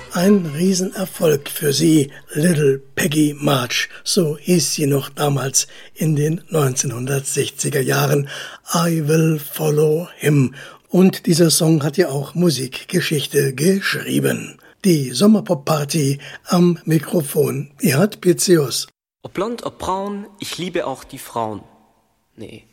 Ein Riesenerfolg für sie, Little Peggy March, so hieß sie noch damals in den 1960er Jahren. I will follow him. Und dieser Song hat ja auch Musikgeschichte geschrieben. Die Sommerpop-Party am Mikrofon. Ihr hat Pizzius. Ob blond, ob braun, ich liebe auch die Frauen. Nee,